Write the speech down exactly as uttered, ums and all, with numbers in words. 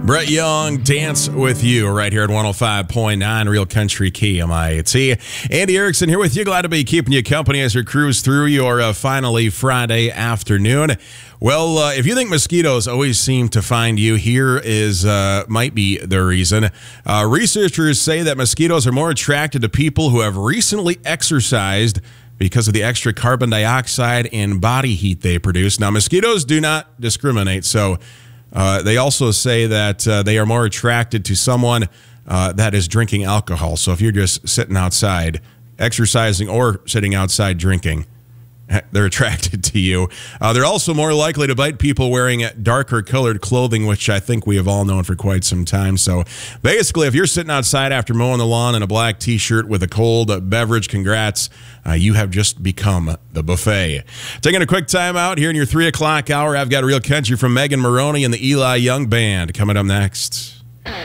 Brett Young, Dance With You, right here at one oh five point nine Real Country K M I T. Andy Erickson here with you. Glad to be keeping you company as you cruise through your uh, finally Friday afternoon. Well, uh, if you think mosquitoes always seem to find you, here is uh, might be the reason. Uh, researchers say that mosquitoes are more attracted to people who have recently exercised because of the extra carbon dioxide and body heat they produce. Now, mosquitoes do not discriminate, so Uh, they also say that uh, they are more attracted to someone uh, that is drinking alcohol. So if you're just sitting outside, exercising, or sitting outside drinking, they're attracted to you. Uh, they're also more likely to bite people wearing darker colored clothing, which I think we have all known for quite some time. So basically, if you're sitting outside after mowing the lawn in a black T-shirt with a cold beverage, congrats. Uh, you have just become the buffet. Taking a quick time out here in your three o'clock hour, I've got Real Country from Megan Maroney and the Eli Young Band coming up next.